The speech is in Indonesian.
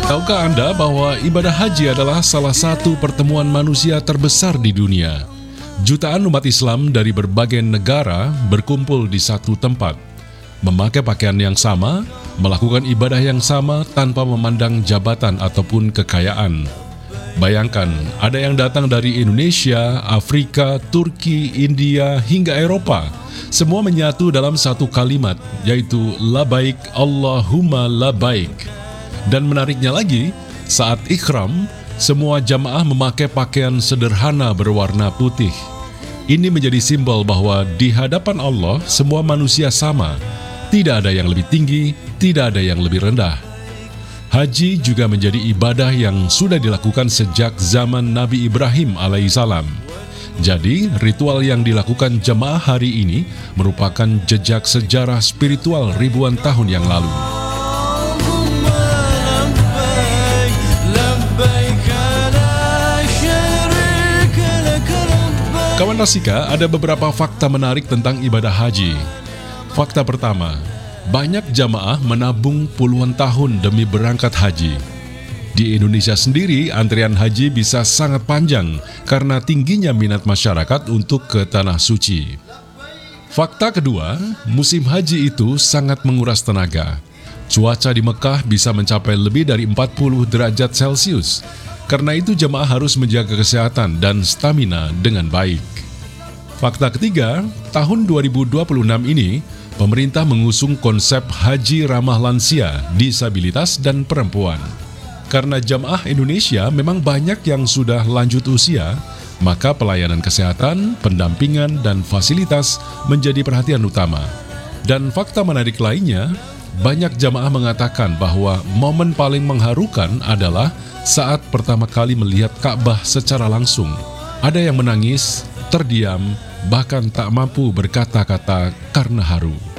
Tahukah Anda bahwa ibadah haji adalah salah satu pertemuan manusia terbesar di dunia? Jutaan umat Islam dari berbagai negara berkumpul di satu tempat, memakai pakaian yang sama, melakukan ibadah yang sama tanpa memandang jabatan ataupun kekayaan. Bayangkan, ada yang datang dari Indonesia, Afrika, Turki, India, hingga Eropa. Semua menyatu dalam satu kalimat, yaitu Labaik Allahumma Labaik. Dan menariknya lagi, saat ikhram, semua jamaah memakai pakaian sederhana berwarna putih. Ini menjadi simbol bahwa di hadapan Allah, semua manusia sama. Tidak ada yang lebih tinggi, tidak ada yang lebih rendah. Haji juga menjadi ibadah yang sudah dilakukan sejak zaman Nabi Ibrahim alaihissalam. Jadi, ritual yang dilakukan jamaah hari ini merupakan jejak sejarah spiritual ribuan tahun yang lalu. Kawan Rasika, ada beberapa fakta menarik tentang ibadah haji. Fakta pertama, banyak jamaah menabung puluhan tahun demi berangkat haji. Di Indonesia sendiri, antrian haji bisa sangat panjang karena tingginya minat masyarakat untuk ke Tanah Suci. Fakta kedua, musim haji itu sangat menguras tenaga. Cuaca di Mekah bisa mencapai lebih dari 40 derajat Celcius. Karena itu jamaah harus menjaga kesehatan dan stamina dengan baik. Fakta ketiga, tahun 2026 ini, pemerintah mengusung konsep haji ramah lansia, disabilitas, dan perempuan. Karena jamaah Indonesia memang banyak yang sudah lanjut usia, maka pelayanan kesehatan, pendampingan, dan fasilitas menjadi perhatian utama. Dan fakta menarik lainnya, banyak jamaah mengatakan bahwa momen paling mengharukan adalah saat pertama kali melihat Ka'bah secara langsung. Ada yang menangis, terdiam, bahkan tak mampu berkata-kata karena haru.